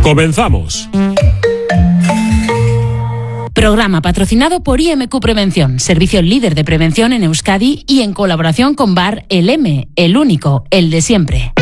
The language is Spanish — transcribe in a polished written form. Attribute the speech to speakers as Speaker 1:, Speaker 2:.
Speaker 1: ¡Comenzamos!
Speaker 2: Programa patrocinado por IMQ Prevención, servicio líder de prevención en Euskadi y en colaboración con Bar El M, el único, el de siempre.